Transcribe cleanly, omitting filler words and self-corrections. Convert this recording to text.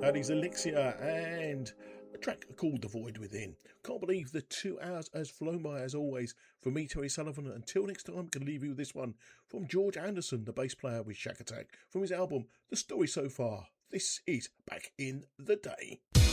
That is Elixir and a track called The Void Within. Can't believe the 2 hours has flown by as always. From me, Terry Sullivan, until next time, can leave you with this one from George Anderson, the bass player with Shack Attack, from his album The Story So Far. This is Back in the Day.